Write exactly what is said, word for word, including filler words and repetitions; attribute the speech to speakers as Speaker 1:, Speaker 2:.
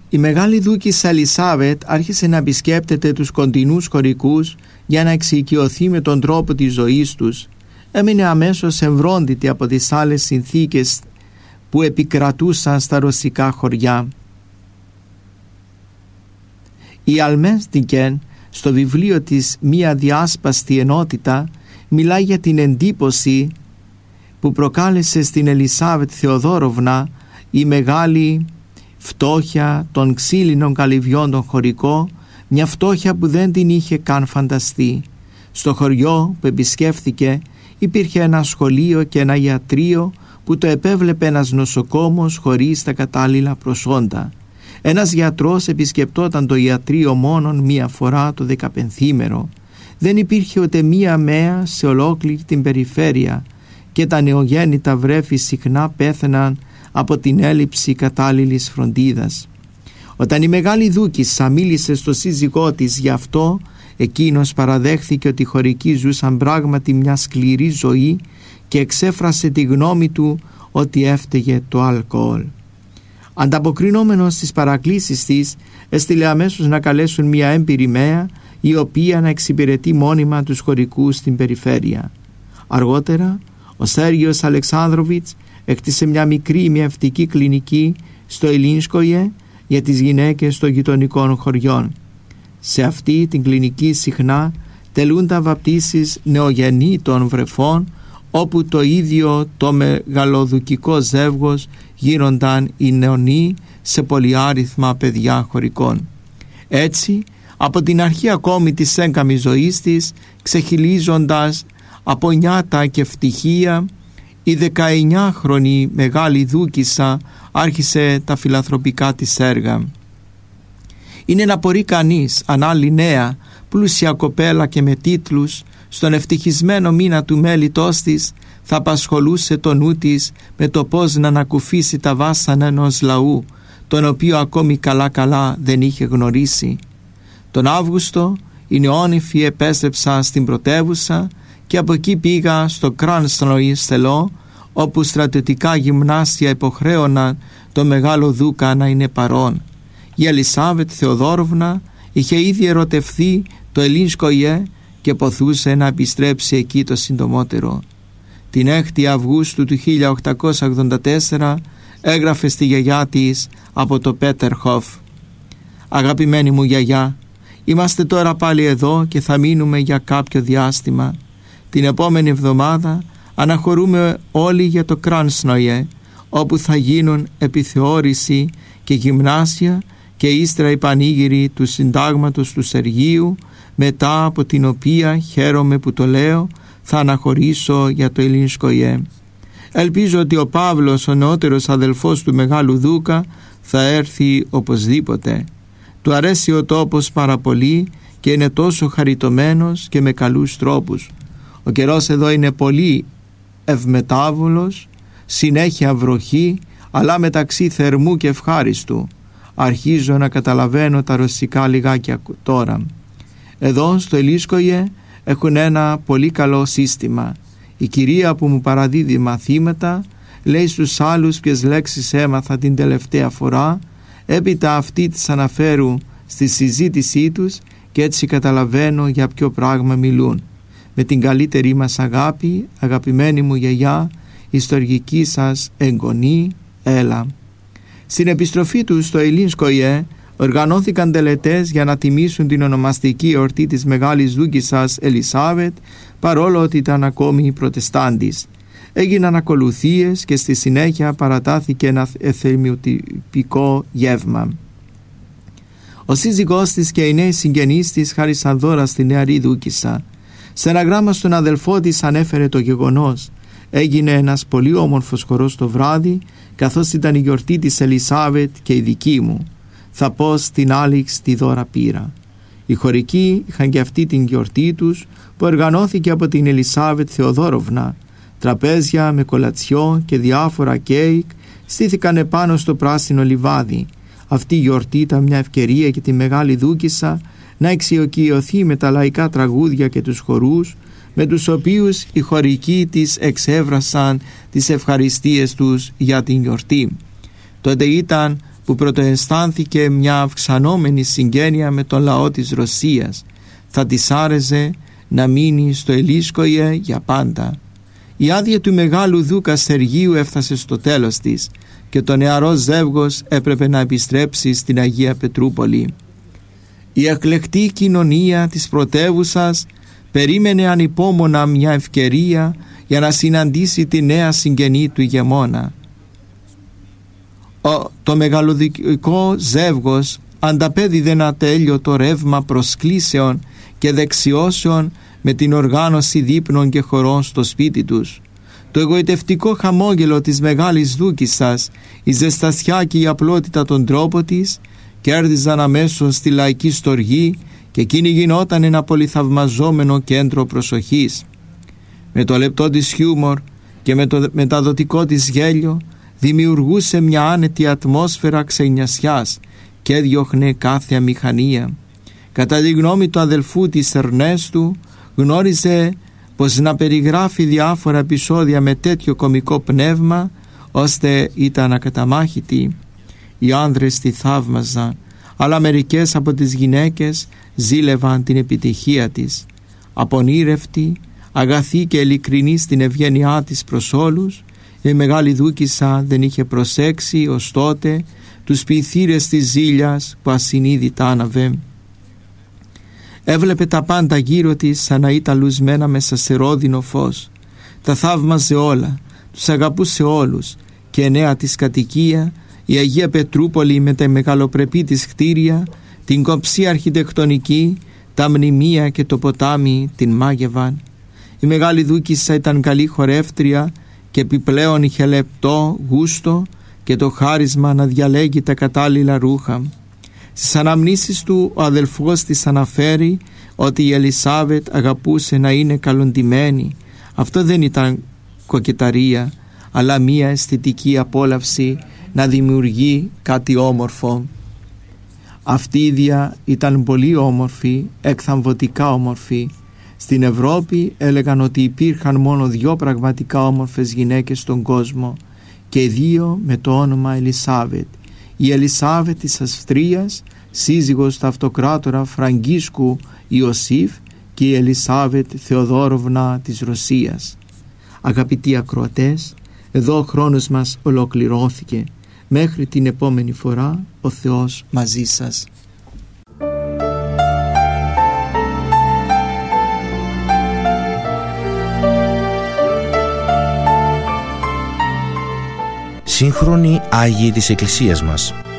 Speaker 1: Η μεγάλη δούκισσα Ελισάβετ άρχισε να επισκέπτεται τους κοντινούς χωρικούς για να εξοικειωθεί με τον τρόπο της ζωής τους. Έμεινε αμέσως εμβρόντιτη από τις άλλες συνθήκες που επικρατούσαν στα ρωσικά χωριά. Η Αλμέστικεν στο βιβλίο της «Μία διάσπαστη ενότητα» μιλάει για την εντύπωση που προκάλεσε στην Ελισάβετ Θεοδόροβνα η μεγάλη φτώχεια των ξύλινων καλυβιών των χωρικό, μια φτώχεια που δεν την είχε καν φανταστεί. Στο χωριό που επισκέφθηκε υπήρχε ένα σχολείο και ένα ιατρείο που το επέβλεπε ένας νοσοκόμος χωρίς τα κατάλληλα προσόντα. Ένας γιατρός επισκεπτόταν το ιατρείο μόνον μία φορά το δεκαπενθήμερο. Δεν υπήρχε ούτε μία μέα σε ολόκληρη την περιφέρεια και τα νεογέννητα βρέφη συχνά πέθαιναν από την έλλειψη κατάλληλης φροντίδας. Όταν η μεγάλη δούκισσα μίλησε στο σύζυγό της γι' αυτό, εκείνος παραδέχθηκε ότι οι χωρικοί ζούσαν πράγματι μια σκληρή ζωή και εξέφρασε τη γνώμη του ότι έφταιγε το αλκοόλ. Ανταποκρινόμενος στις παρακλήσεις της, έστειλε αμέσως να καλέσουν μια έμπειρη μέα η οποία να εξυπηρετεί μόνιμα τους χωρικούς στην περιφέρεια. Αργότερα ο Σέργιος Αλεξάνδροβιτς έκτισε μια μικρή μιευτική κλινική στο Ελίνσκοϊε για τις γυναίκες των γειτονικών χωριών. Σε αυτή την κλινική συχνά τελούνταν βαπτίσεις νεογεννήτων βρεφών, όπου το ίδιο το μεγαλοδουκικό ζεύγος γίνονταν οι νεονοί σε πολυάριθμα παιδιά χωρικών. Έτσι, από την αρχή ακόμη της έγκαμης ζωής της, ξεχυλίζοντας από νιάτα και ευτυχία, η δεκαεννιάχρονη μεγάλη δούκισσα άρχισε τα φιλανθρωπικά της έργα. Είναι να μπορεί κανείς, αν άλλη νέα, πλούσια κοπέλα και με τίτλους, στον ευτυχισμένο μήνα του μέλιτός της, θα απασχολούσε το νου της με το πώς να ανακουφίσει τα βάσανα ενός λαού, τον οποίο ακόμη καλά-καλά δεν είχε γνωρίσει. Τον Αύγουστο οι νεόνυφοι επέστρεψαν στην πρωτεύουσα και από εκεί πήγα στο Κράνσνοϊ στελό, όπου στρατιωτικά γυμνάσια υποχρέωναν το μεγάλο δούκα να είναι παρόν. Η Ελισάβετ Θεοδόροβνα είχε ήδη ερωτευθεί το Ελίνσκοϊε και ποθούσε να επιστρέψει εκεί το συντομότερο. Την έκτη Αυγούστου του χίλια οκτακόσια ογδόντα τέσσερα έγραφε στη γιαγιά της από το Πέτερχοφ: «Αγαπημένη μου γιαγιά, είμαστε τώρα πάλι εδώ και θα μείνουμε για κάποιο διάστημα. Την επόμενη εβδομάδα αναχωρούμε όλοι για το Κράνσνοϊε, όπου θα γίνουν επιθεώρηση και γυμνάσια και ύστερα η πανήγυρη του συντάγματος του Σεργίου, μετά από την οποία, χαίρομαι που το λέω, θα αναχωρήσω για το Ελίνσκοϊε. Ελπίζω ότι ο Παύλος, ο νεότερος αδελφός του Μεγάλου Δούκα, θα έρθει οπωσδήποτε. Του αρέσει ο τόπος πάρα πολύ και είναι τόσο χαριτωμένος και με καλούς τρόπους. Ο καιρός εδώ είναι πολύ ευμετάβολος, συνέχεια βροχή, αλλά μεταξύ θερμού και ευχάριστου. Αρχίζω να καταλαβαίνω τα ρωσικά λιγάκια τώρα. Εδώ στο Ελίνσκοϊε έχουν ένα πολύ καλό σύστημα. Η κυρία που μου παραδίδει μαθήματα λέει στους άλλους ποιες λέξεις έμαθα την τελευταία φορά, έπειτα αυτοί τις αναφέρουν στη συζήτησή τους και έτσι καταλαβαίνω για ποιο πράγμα μιλούν. Με την καλύτερη μας αγάπη, αγαπημένη μου γιαγιά, η στοργική σας εγγονή, Έλα». Στην επιστροφή του στο Ελίνσκοϊε οργανώθηκαν τελετές για να τιμήσουν την ονομαστική εορτή της μεγάλης δούκισσας Ελισάβετ, παρόλο ότι ήταν ακόμη προτεστάντης. Έγιναν ακολουθίες και στη συνέχεια παρατάθηκε ένα εθερμιωτυπικό γεύμα. Ο σύζυγός της και οι νέοι συγγενείς της χάρισαν δώρα στη νεαρή δούκισσα. Σε ένα γράμμα στον αδελφό της ανέφερε το γεγονός: «Έγινε ένας πολύ όμορφος χορός το βράδυ, καθώς ήταν η γιορτή της Ελισάβετ και η δική μου. Θα πω στην Άλιξ τι δώρα πήρα». Οι χωρικοί είχαν και αυτή την γιορτή τους, που οργανώθηκε από την Ελισάβετ Θεοδόροβνα. Τραπέζια με κολατσιό και διάφορα κέικ στήθηκαν επάνω στο πράσινο λιβάδι. Αυτή η γιορτή ήταν μια ευκαιρία για τη μεγάλη δούκισσα να εξοικειωθεί με τα λαϊκά τραγούδια και τους χορούς, με τους οποίους οι χωρικοί της εξέβρασαν τις ευχαριστίες τους για την γιορτή. Τότε ήταν που πρωτοαισθάνθηκε μια αυξανόμενη συγγένεια με τον λαό της Ρωσίας, θα της άρεσε να μείνει στο Ελίσκοϊε για πάντα. Η άδεια του μεγάλου δούκα Σεργίου έφτασε στο τέλος της και το νεαρό ζεύγος έπρεπε να επιστρέψει στην Αγία Πετρούπολη. Η εκλεκτή κοινωνία της πρωτεύουσας περίμενε ανυπόμονα μια ευκαιρία για να συναντήσει τη νέα συγγενή του ηγεμόνα. Ο, το μεγαλοδικό ζεύγος ανταπέδιδε ένα τέλειο ρεύμα προσκλήσεων και δεξιώσεων με την οργάνωση δείπνων και χορών στο σπίτι τους. Το εγωιτευτικό χαμόγελο της μεγάλης δούκισσας, η ζεστασιά και η απλότητα των τρόπων της κέρδιζαν αμέσως τη λαϊκή στοργή και εκείνη γινόταν ένα πολυθαυμαζόμενο κέντρο προσοχής. Με το λεπτό της χιούμορ και με το μεταδοτικό της γέλιο δημιουργούσε μια άνετη ατμόσφαιρα ξενιασιάς και έδιωχνε κάθε αμηχανία. Κατά τη γνώμη του αδελφού της Ερνέστου, γνώριζε πως να περιγράφει διάφορα επεισόδια με τέτοιο κωμικό πνεύμα ώστε ήταν ακαταμάχητη. Οι άνδρες τη θαύμαζαν, αλλά μερικές από τις γυναίκες ζήλευαν την επιτυχία της. Απονήρευτη, αγαθή και ειλικρινή στην ευγένειά της προς όλους, η μεγάλη δούκισσα δεν είχε προσέξει ως τότε τους πυθύρες της ζήλιας που ασυνείδητα άναβε. Έβλεπε τα πάντα γύρω της σαν να ήταν λουσμένα μέσα σε ρόδινο φως. Τα θαύμαζε όλα, τους αγαπούσε όλους και η νέα της κατοικία, η Αγία Πετρούπολη με τα μεγαλοπρεπή της κτίρια, την κομψή αρχιτεκτονική, τα μνημεία και το ποτάμι την μάγευαν. Η μεγάλη δούκισσα ήταν καλή χορεύτρια και επιπλέον είχε λεπτό γούστο και το χάρισμα να διαλέγει τα κατάλληλα ρούχα. Στις αναμνήσεις του ο αδελφός της αναφέρει ότι η Ελισάβετ αγαπούσε να είναι καλοντημένη. Αυτό δεν ήταν κοκεταρία, αλλά μία αισθητική απόλαυση να δημιουργεί κάτι όμορφο. Αυτή η ίδια ήταν πολύ όμορφη, εκθαμβωτικά όμορφη. Στην Ευρώπη έλεγαν ότι υπήρχαν μόνο δυο πραγματικά όμορφες γυναίκες στον κόσμο και δύο με το όνομα Ελισάβετ. Η Ελισάβετ της Αυστρίας, σύζυγος του αυτοκράτορα Φραγκίσκου Ιωσήφ, και η Ελισάβετ Θεοδόροβνα της Ρωσίας. Αγαπητοί ακροατές, εδώ ο χρόνος μας ολοκληρώθηκε. Μέχρι την επόμενη φορά, ο Θεός μαζί σας.
Speaker 2: Σύγχρονοι Άγιοι της Εκκλησίας μας.